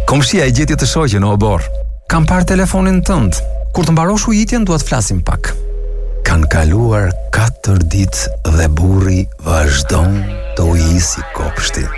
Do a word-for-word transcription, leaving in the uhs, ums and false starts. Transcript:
Komshia i gjeti të shoqen o borr. Kam parë telefonin tënd. Kur të mbarosh ujitjen, dua të flasim pak. Kanë kaluar katër ditë dhe burri vazhdon të ujisi kopshtin.